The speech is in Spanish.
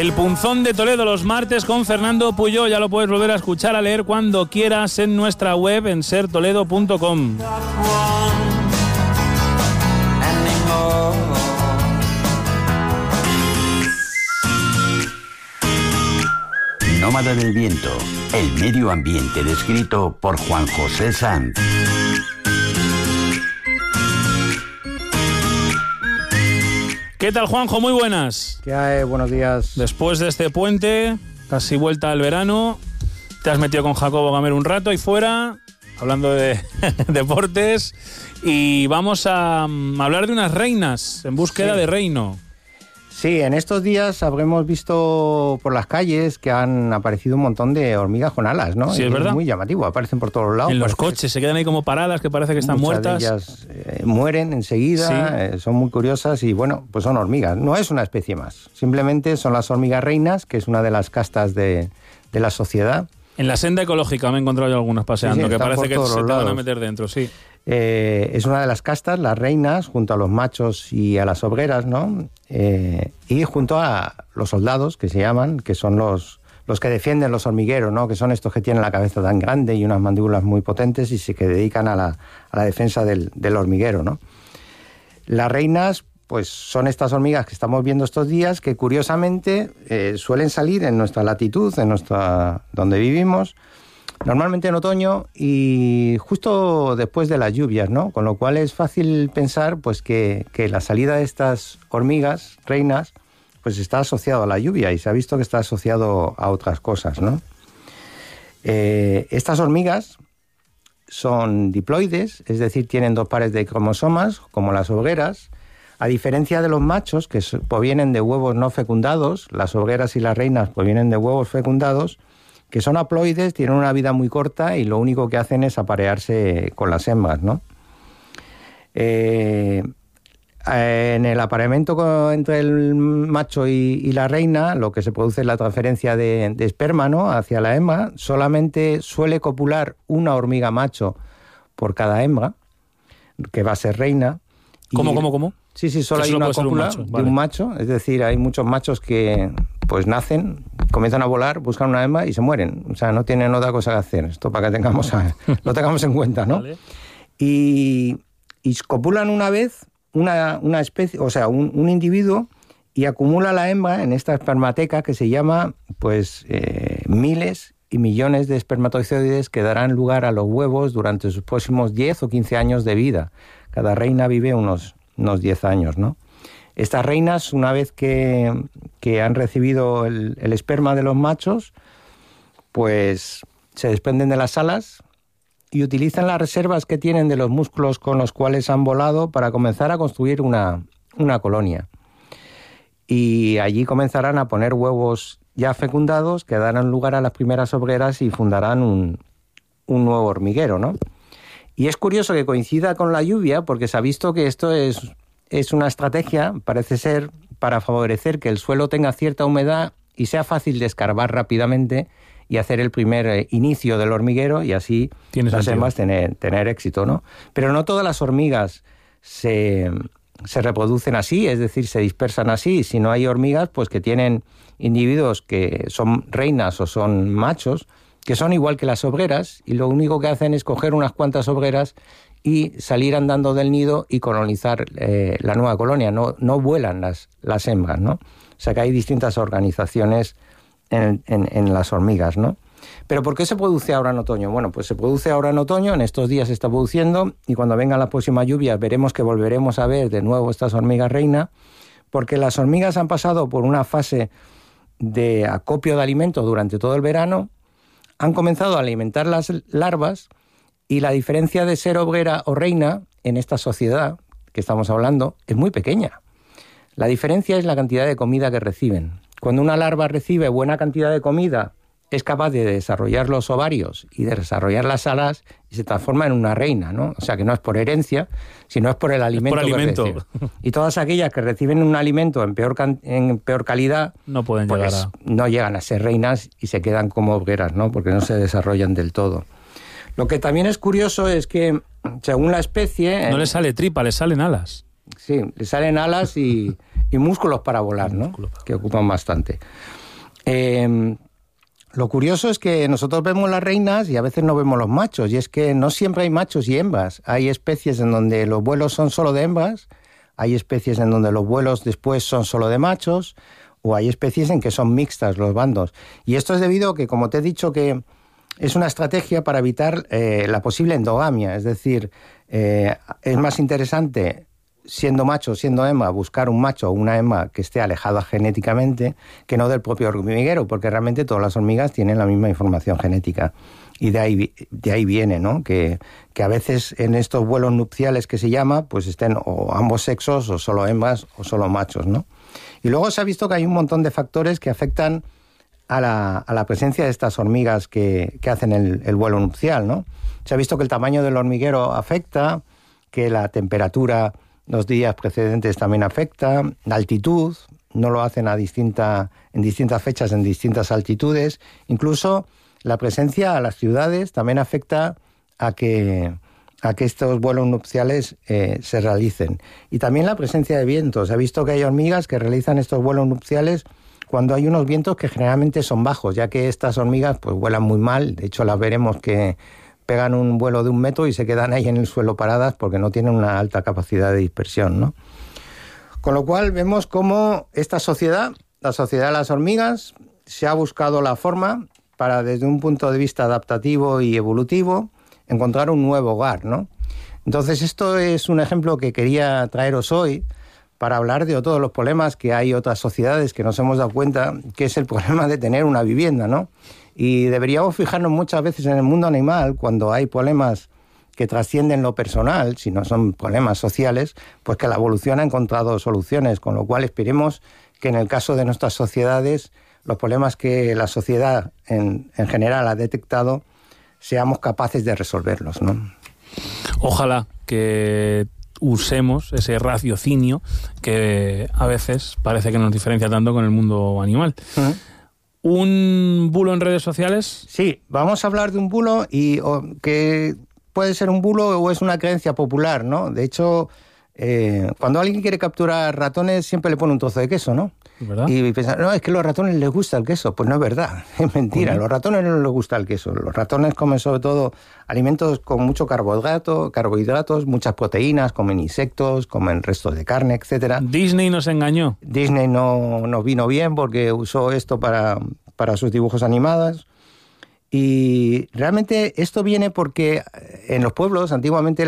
El Punzón de Toledo los martes con Fernando Puyol. Ya lo puedes volver a escuchar, a leer cuando quieras en nuestra web en sertoledo.com. Nómada del viento, el medio ambiente descrito por Juan José Sanz. ¿Qué tal, Juanjo? Muy buenas. ¿Qué hay? Buenos días. Después de este puente, casi vuelta al verano, te has metido con Jacobo Gamero un rato ahí fuera, hablando de deportes, y vamos a hablar de unas reinas en búsqueda de reino. Sí, en estos días habremos visto por las calles que han aparecido un montón de hormigas con alas, ¿no? Sí, es verdad. Es muy llamativo, aparecen por todos lados. En los coches se quedan ahí como paradas, que parece que están muertas. Muchas de ellas mueren enseguida, sí. Son muy curiosas y bueno, pues son hormigas. No es una especie más, simplemente son las hormigas reinas, que es una de las castas de la sociedad. En la senda ecológica me he encontrado yo algunas paseando, sí, que parece que se te van a lados. meter dentro, sí. Es una de las castas, las reinas, junto a los machos y a las obreras, ¿no? Y junto a los soldados, que se llaman, que son los que defienden los hormigueros, ¿no? Que son estos que tienen la cabeza tan grande y unas mandíbulas muy potentes y que dedican a la defensa del hormiguero, ¿no? Las reinas, pues son estas hormigas que estamos viendo estos días, que curiosamente suelen salir en nuestra latitud, donde vivimos, normalmente en otoño y justo después de las lluvias, ¿no? Con lo cual es fácil pensar pues que la salida de estas hormigas reinas pues está asociado a la lluvia y se ha visto que está asociado a otras cosas, ¿no? Estas hormigas son diploides, es decir, tienen 2 pares de cromosomas, como las obreras. A diferencia de los machos, que provienen de huevos no fecundados, las obreras y las reinas provienen de huevos fecundados, que son haploides, tienen una vida muy corta y lo único que hacen es aparearse con las hembras, ¿no? En el apareamiento entre el macho y la reina, lo que se produce es la transferencia de esperma, ¿no? Hacia la hembra. Solamente suele copular una hormiga macho por cada hembra, que va a ser reina. ¿Cómo? Sí, solo hay una cópula de un macho, es decir, hay muchos machos que pues nacen, comienzan a volar, buscan una hembra y se mueren. O sea, no tienen otra cosa que hacer. Esto para que lo tengamos en cuenta, ¿no? Vale. Y copulan una vez una especie, o sea, un individuo, y acumula la hembra en esta espermateca que se llama, pues, miles y millones de espermatozoides que darán lugar a los huevos durante sus próximos 10 o 15 años de vida. Cada reina vive unos 10 años, ¿no? Estas reinas, una vez que han recibido el esperma de los machos, pues se desprenden de las alas y utilizan las reservas que tienen de los músculos con los cuales han volado para comenzar a construir una colonia. Y allí comenzarán a poner huevos ya fecundados que darán lugar a las primeras obreras y fundarán un nuevo hormiguero, ¿no? Y es curioso que coincida con la lluvia porque se ha visto que esto es una estrategia, parece ser, para favorecer que el suelo tenga cierta humedad y sea fácil de escarbar rápidamente y hacer el primer inicio del hormiguero y así las hembras tener éxito, ¿no? Pero no todas las hormigas se reproducen así, es decir, se dispersan así, sino hay hormigas pues que tienen individuos que son reinas o son machos, que son igual que las obreras y lo único que hacen es coger unas cuantas obreras y salir andando del nido y colonizar la nueva colonia. No vuelan las hembras, ¿no? O sea que hay distintas organizaciones en las hormigas, ¿no? ¿Pero por qué se produce ahora en otoño? Bueno, pues se produce ahora en otoño, en estos días se está produciendo y cuando vengan las próximas lluvias veremos que volveremos a ver de nuevo estas hormigas reina, porque las hormigas han pasado por una fase de acopio de alimento durante todo el verano, han comenzado a alimentar las larvas y la diferencia de ser obrera o reina en esta sociedad que estamos hablando es muy pequeña. La diferencia es la cantidad de comida que reciben. Cuando una larva recibe buena cantidad de comida, es capaz de desarrollar los ovarios y de desarrollar las alas y se transforma en una reina, ¿no? O sea, que no es por herencia, sino es por el alimento que recibe. Y todas aquellas que reciben un alimento en peor calidad, no pueden llegar no llegan a ser reinas y se quedan como obreras, ¿no? Porque no se desarrollan del todo. Lo que también es curioso es que, según la especie... No les sale tripa, les salen alas. Sí, les salen alas y y músculos para volar, ¿no? Que ocupan bastante. Lo curioso es que nosotros vemos las reinas y a veces no vemos los machos, y es que no siempre hay machos y hembras. Hay especies en donde los vuelos son solo de hembras, hay especies en donde los vuelos después son solo de machos, o hay especies en que son mixtas los bandos. Y esto es debido a que, como te he dicho, que es una estrategia para evitar la posible endogamia. Es decir, es más interesante, siendo macho, siendo hembra, buscar un macho o una hembra que esté alejada genéticamente que no del propio hormiguero, porque realmente todas las hormigas tienen la misma información genética. Y de ahí viene, ¿no? Que a veces en estos vuelos nupciales que se llama, pues estén o ambos sexos, o solo hembras, o solo machos, ¿no? Y luego se ha visto que hay un montón de factores que afectan a la presencia de estas hormigas que hacen el vuelo nupcial, ¿no? Se ha visto que el tamaño del hormiguero afecta, que la temperatura los días precedentes también afecta, la altitud, no lo hacen en distintas fechas, en distintas altitudes, incluso la presencia a las ciudades también afecta a que estos vuelos nupciales se realicen. Y también la presencia de vientos. Se ha visto que hay hormigas que realizan estos vuelos nupciales cuando hay unos vientos que generalmente son bajos, ya que estas hormigas pues vuelan muy mal. De hecho, las veremos que pegan un vuelo de 1 metro y se quedan ahí en el suelo paradas porque no tienen una alta capacidad de dispersión, ¿no? Con lo cual vemos cómo esta sociedad, la sociedad de las hormigas, se ha buscado la forma para, desde un punto de vista adaptativo y evolutivo, encontrar un nuevo hogar, ¿no? Entonces, esto es un ejemplo que quería traeros hoy para hablar de todos los problemas que hay otras sociedades que nos hemos dado cuenta, que es el problema de tener una vivienda, ¿no? Y deberíamos fijarnos muchas veces en el mundo animal, cuando hay problemas que trascienden lo personal, si no son problemas sociales, pues que la evolución ha encontrado soluciones, con lo cual esperemos que en el caso de nuestras sociedades, los problemas que la sociedad en general ha detectado, seamos capaces de resolverlos, ¿no? Ojalá que usemos ese raciocinio que a veces parece que nos diferencia tanto con el mundo animal. Uh-huh. ¿Un bulo en redes sociales? Sí, vamos a hablar de un bulo que puede ser un bulo o es una creencia popular, ¿no? De hecho, cuando alguien quiere capturar ratones siempre le pone un trozo de queso, ¿no? ¿Verdad? Y piensan, no, es que a los ratones les gusta el queso. Pues no es verdad, es mentira. ¿Cómo? A los ratones no les gusta el queso. Los ratones comen sobre todo alimentos con mucho carbohidratos, muchas proteínas, comen insectos, comen restos de carne, etcétera. Disney nos engañó. Disney no nos vino bien porque usó esto para sus dibujos animados. Y realmente esto viene porque en los pueblos antiguamente